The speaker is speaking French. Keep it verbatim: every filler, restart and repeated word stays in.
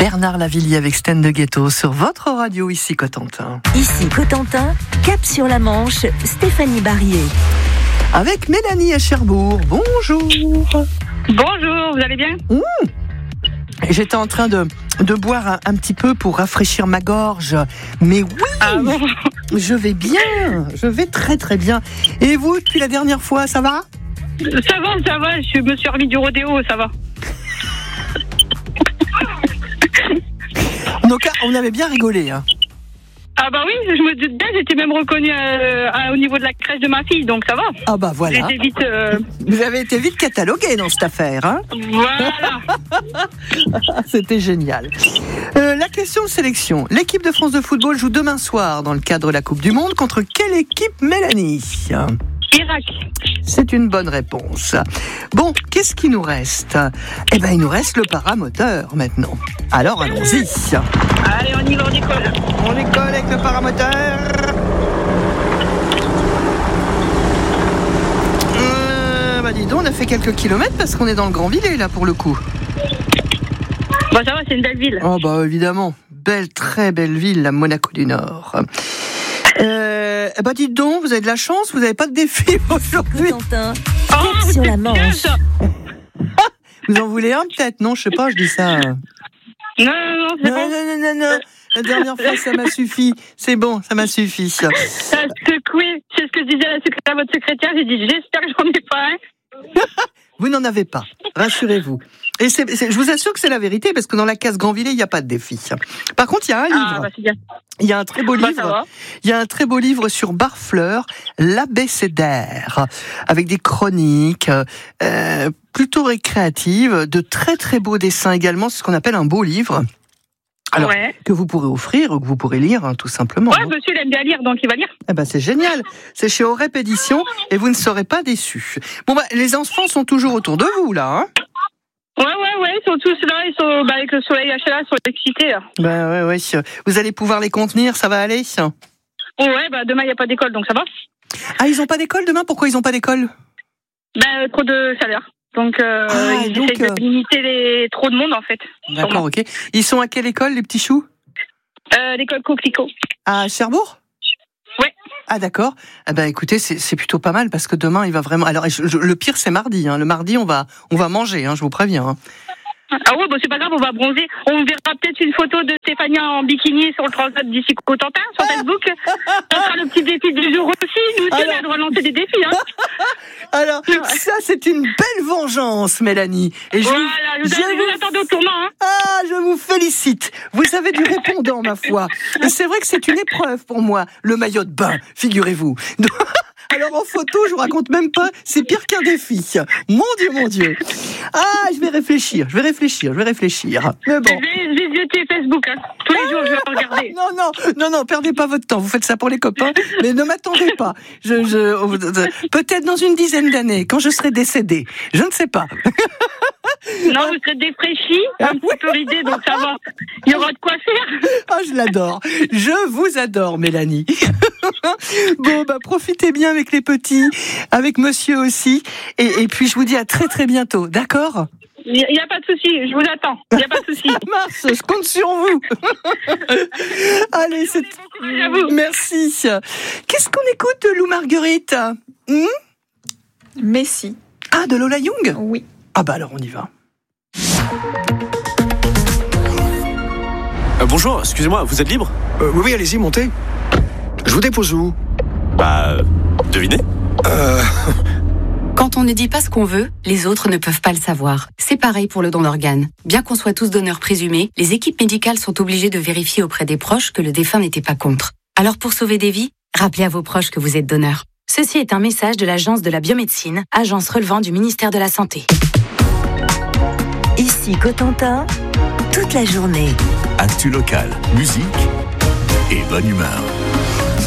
Bernard Lavilliers avec Sten de Ghetto sur votre radio ici Cotentin. Ici Cotentin, cap sur la Manche, Stéphanie Barrier. Avec Mélanie à Cherbourg. Bonjour. Bonjour, vous allez bien ? Mmh. J'étais en train de, de boire un, un petit peu pour rafraîchir ma gorge. Mais oui, ah bon je vais bien. Je vais très très bien. Et vous, depuis la dernière fois, ça va ? Ça va, ça va. Je me suis remis du rodéo, ça va. Donc, on avait bien rigolé. Hein. Ah bah oui, je me doute bien, j'étais même reconnue euh, à, au niveau de la crèche de ma fille, donc ça va. Ah bah voilà. J'étais vite, euh... Vous avez été vite catalogué dans cette affaire. Hein. Voilà. C'était génial. Euh, la question de sélection. L'équipe de France de football joue demain soir dans le cadre de la Coupe du Monde. Contre quelle équipe, Mélanie ? Irak. C'est une bonne réponse. Bon, qu'est-ce qui nous reste ? Eh ben, il nous reste le paramoteur maintenant. Alors, allons-y. Allez, on y va, on décolle. On décolle avec le paramoteur. Euh, bah dis donc, on a fait quelques kilomètres parce qu'on est dans le Grand Villet, là, pour le coup. Bah ça va, c'est une belle ville. Oh bah évidemment, belle, très belle ville, la Monaco du Nord. Euh, bah dites donc, vous avez de la chance, vous n'avez pas de défi aujourd'hui. Cotentin, Oh, cap sur la c'est bien, Manche. ça. Vous en voulez un peut-être ? Non, je sais pas, je dis ça. Non, non, non, c'est Non, bon. non, non, non, non. La dernière fois, ça m'a suffi. C'est bon, ça m'a suffi. Ça a secoué. C'est ce que je disais à, la secré- à votre secrétaire. J'ai dit, j'espère que j'en ai pas un. Vous n'en avez pas, rassurez-vous. Et c'est, c'est, je vous assure que c'est la vérité, parce que dans la case Grand Villet, il n'y a pas de défi. Par contre, il y a un livre. Ah, bah c'est bien. Il y a un très beau Bah, ça livre. va. Il y a un très beau livre sur Barfleur, l'abécédaire, avec des chroniques euh, plutôt récréatives, de très très beaux dessins également. C'est ce qu'on appelle un beau livre. Alors, ouais. que vous pourrez offrir ou que vous pourrez lire, hein, tout simplement. Ouais, hein. monsieur, il aime bien lire, donc il va lire. Eh ben, c'est génial. C'est chez Orep Édition et vous ne serez pas déçus. Bon, bah, les enfants sont toujours autour de vous, là, hein. Ouais, ouais, ouais, ils sont tous là, ils sont bah, avec le soleil H L A, ils sont excités. Là. Ben, ouais, ouais. Vous allez pouvoir les contenir, ça va aller? Ouais, bah demain, il n'y a pas d'école, donc ça va. Ah, ils n'ont pas d'école demain? Pourquoi ils n'ont pas d'école? Bah, trop de chaleur. Donc, euh, Ah, ils donc, essayent euh... de limiter les... trop de monde, en fait. D'accord, sûrement. ok. Ils sont à quelle école, les petits choux? Euh, l'école Coquelicot. À Cherbourg? Ouais. Ah, d'accord. Ah ben, écoutez, c'est, c'est plutôt pas mal parce que demain, il va vraiment. Alors, je, je, le pire, c'est mardi. Hein. Le mardi, on va, on va manger. Hein, je vous préviens. Hein. Ah ouais, bah c'est pas grave, on va bronzer. On verra peut-être une photo de Stéphanie en bikini sur le transat d'ici Cotentin, sur Facebook. Ça sera le petit défi du jour aussi. Nous aussi, Alors... on a le droit de lancer des défis. Hein. Alors, ça, c'est une belle vengeance, Mélanie. Et je voilà, vous, je vous, je vous attendez au tournant. Hein. Ah, je vous félicite. Vous avez du répondant, ma foi. Et c'est vrai que c'est une épreuve pour moi, le maillot de bain, figurez-vous. Alors en photo, je vous raconte même pas, c'est pire qu'un défi. Mon Dieu, mon Dieu. Ah, je vais réfléchir, je vais réfléchir, je vais réfléchir. Mais bon. Je vais, je vais zioter Facebook. Hein. Tous les jours, je vais regarder. Non, non, non, non, perdez pas votre temps. Vous faites ça pour les copains, mais ne m'attendez pas. Je, je, peut-être dans une dizaine d'années, quand je serai décédée. Je ne sais pas. Non, vous serez défraîchi, un petit peu ridé, donc ça va. Il y aura de quoi faire. Ah, je l'adore. Je vous adore, Mélanie. Bon, bah, profitez bien avec les petits, avec monsieur aussi. Et, et puis, je vous dis à très, très bientôt. D'accord? Il n'y a pas de souci, je vous attends. Il n'y a pas de souci. Mars, je compte sur vous. Allez, c'est... À vous. Merci. Qu'est-ce qu'on écoute, Lou Marguerite? hmm Messi. Ah, de Lola Young? Oui. Ah bah alors, on y va. Euh, bonjour, excusez-moi, vous êtes libre? Euh, oui, oui, allez-y, montez. Je vous dépose où? Bah, devinez. Euh... Quand on ne dit pas ce qu'on veut, les autres ne peuvent pas le savoir. C'est pareil pour le don d'organes. Bien qu'on soit tous donneurs présumés, les équipes médicales sont obligées de vérifier auprès des proches que le défunt n'était pas contre. Alors pour sauver des vies, rappelez à vos proches que vous êtes donneur. Ceci est un message de l'Agence de la biomédecine, agence relevant du ministère de la Santé. Ici Cotentin, toute la journée. Actu local, musique et bonne humeur.